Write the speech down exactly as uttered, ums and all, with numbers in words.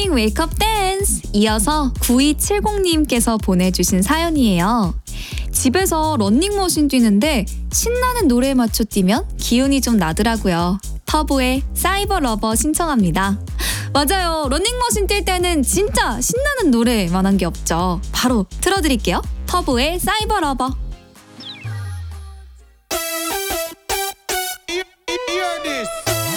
굿모닝 웨이크업 댄스! 이어서 구이칠공님께서 보내주신 사연이에요. 집에서 런닝머신 뛰는데 신나는 노래에 맞춰 뛰면 기운이 좀 나더라고요. 터보의 사이버 러버 신청합니다. 맞아요. 런닝머신 뛸 때는 진짜 신나는 노래만한 게 없죠. 바로 틀어드릴게요. 터보의 사이버 러버.